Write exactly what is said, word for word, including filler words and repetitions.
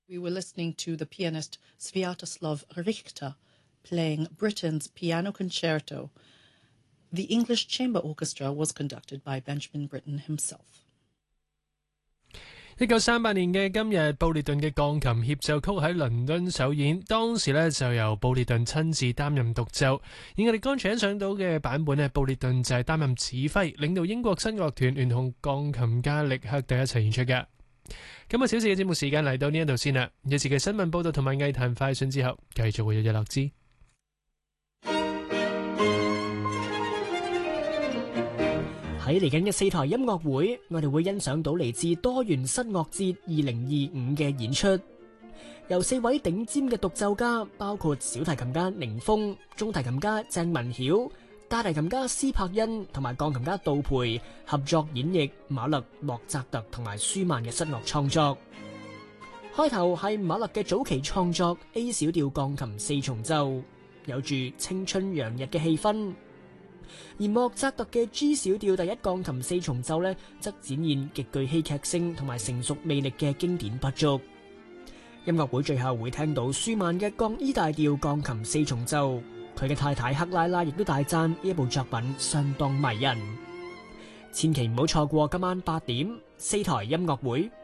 We were listening to the pianist Sviatoslav Richter playing Britten's Piano Concerto. The English Chamber Orchestra was conducted by Benjamin Britten himself. 一九三八年嘅今日，布列頓嘅鋼琴協奏曲喺倫敦首演，當時呢就由布列頓親自擔任獨奏。而我哋剛才欣賞到嘅版本呢，布列頓就係擔任指揮，領導英國新樂團聯同鋼琴家力克特一齊演出嘅。今個小時嘅節目時間嚟到呢一度先啦，一節嘅新聞報道同埋藝壇快訊之後，繼續會有日落之。 喺嚟緊嘅四台音樂會，我哋會欣賞到嚟自多元室樂節二零二五嘅演出，由四位頂尖嘅獨奏家，包括小提琴家寧峰、中提琴家鄭文曉、大提琴家斯柏恩同埋鋼琴家杜培合作演繹馬勒、莫扎特同埋舒曼嘅室樂創作。開頭係馬勒嘅早期創作 A 小調鋼琴四重奏，有住青春洋溢嘅氣氛。而莫扎特嘅 G 小調第一鋼琴四重奏呢，則展現極具戲劇性同埋成熟魅力嘅經典不足。音樂會最後會聽到舒曼嘅降 E 大調鋼琴四重奏，佢嘅太太克拉拉亦都大讚呢一部作品相當迷人。千祈唔好錯過今晚八點四台音樂會。